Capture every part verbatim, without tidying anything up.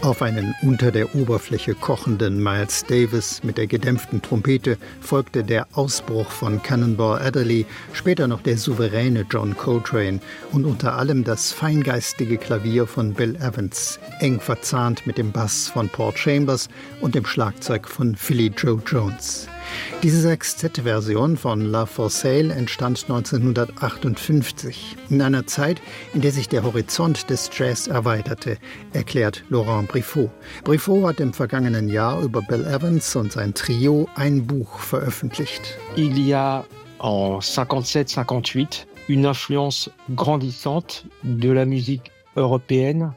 Auf einen unter der Oberfläche kochenden Miles Davis mit der gedämpften Trompete folgte der Ausbruch von Cannonball Adderley, später noch der souveräne John Coltrane und unter allem das feingeistige Klavier von Bill Evans, eng verzahnt mit dem Bass von Paul Chambers und dem Schlagzeug von Philly Joe Jones. Diese Sextett-Version von Love for Sale entstand neunzehnhundertachtundfünfzig, in einer Zeit, in der sich der Horizont des Jazz erweiterte, erklärt Laurent Briffaut. Briffaut hat im vergangenen Jahr über Bill Evans und sein Trio ein Buch veröffentlicht. Il y a en cinquante-sept cinquante-huit une influence grandissante de la musique européenne.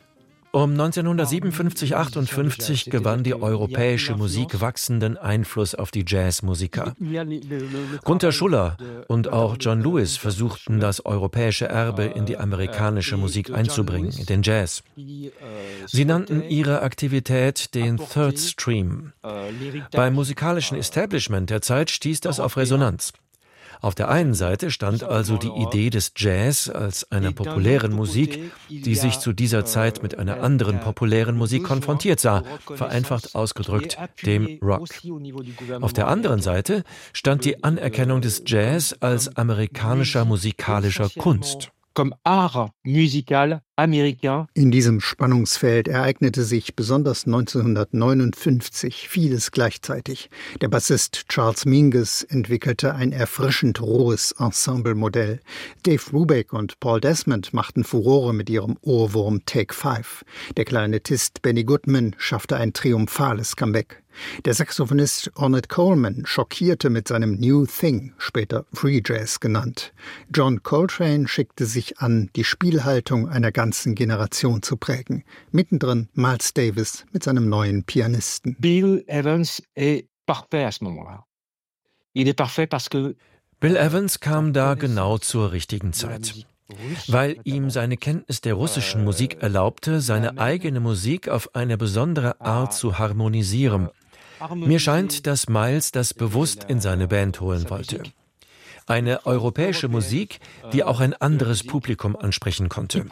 Um neunzehnhundertsiebenundfünfzig achtundfünfzig gewann die europäische Musik wachsenden Einfluss auf die Jazzmusiker. Gunther Schuller und auch John Lewis versuchten, das europäische Erbe in die amerikanische Musik einzubringen, in den Jazz. Sie nannten ihre Aktivität den Third Stream. Beim musikalischen Establishment der Zeit stieß das auf Resonanz. Auf der einen Seite stand also die Idee des Jazz als einer populären Musik, die sich zu dieser Zeit mit einer anderen populären Musik konfrontiert sah, vereinfacht ausgedrückt dem Rock. Auf der anderen Seite stand die Anerkennung des Jazz als amerikanischer musikalischer Kunst. Comme art musical américain. In diesem Spannungsfeld ereignete sich besonders neunzehnhundertneunundfünfzig vieles gleichzeitig. Der Bassist Charles Mingus entwickelte ein erfrischend rohes Ensemblemodell. Dave Brubeck und Paul Desmond machten Furore mit ihrem Ohrwurm Take Five. Der Klarinettist Benny Goodman schaffte ein triumphales Comeback. Der Saxophonist Ornette Coleman schockierte mit seinem New Thing, später Free Jazz genannt. John Coltrane schickte sich an, die Spielhaltung einer ganzen Generation zu prägen. Mittendrin Miles Davis mit seinem neuen Pianisten. Bill Evans est parfait à ce moment-là. Il est parfait parce que Bill Evans kam da genau zur richtigen Zeit, weil ihm seine Kenntnis der russischen Musik erlaubte, seine eigene Musik auf eine besondere Art zu harmonisieren. Mir scheint, dass Miles das bewusst in seine Band holen wollte. Eine europäische Musik, die auch ein anderes Publikum ansprechen konnte.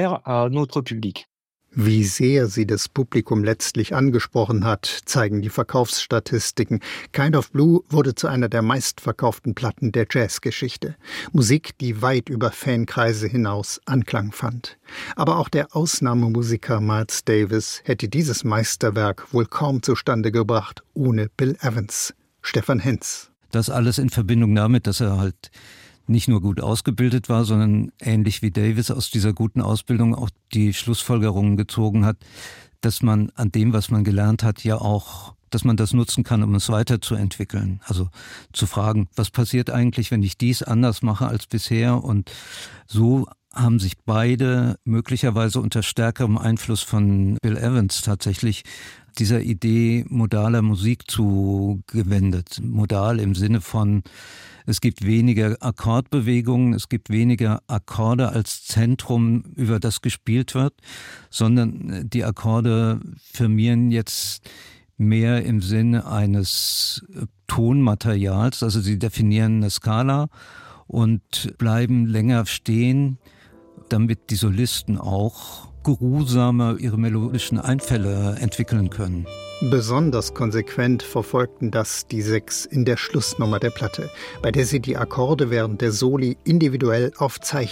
Wie sehr sie das Publikum letztlich angesprochen hat, zeigen die Verkaufsstatistiken. Kind of Blue wurde zu einer der meistverkauften Platten der Jazzgeschichte. Musik, die weit über Fankreise hinaus Anklang fand. Aber auch der Ausnahmemusiker Miles Davis hätte dieses Meisterwerk wohl kaum zustande gebracht ohne Bill Evans. Stefan Henz. Das alles in Verbindung damit, dass er halt nicht nur gut ausgebildet war, sondern ähnlich wie Davis aus dieser guten Ausbildung auch die Schlussfolgerungen gezogen hat, dass man an dem, was man gelernt hat, ja auch, dass man das nutzen kann, um es weiterzuentwickeln. Also zu fragen, was passiert eigentlich, wenn ich dies anders mache als bisher? Und so haben sich beide möglicherweise unter stärkerem Einfluss von Bill Evans tatsächlich dieser Idee modaler Musik zugewendet. Modal im Sinne von, es gibt weniger Akkordbewegungen, es gibt weniger Akkorde als Zentrum, über das gespielt wird, sondern die Akkorde firmieren jetzt mehr im Sinne eines Tonmaterials, also sie definieren eine Skala und bleiben länger stehen, damit die Solisten auch geruhsamer ihre melodischen Einfälle entwickeln können. Besonders konsequent verfolgten das die Sechs in der Schlussnummer der Platte, bei der sie die Akkorde während der Soli individuell auf Zeichen